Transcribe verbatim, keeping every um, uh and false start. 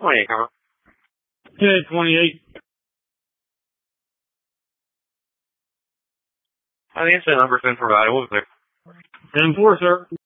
twenty-eight, cover. Okay, twenty-eight. Uh, the incident number's been provided. What was there? ten four, sir.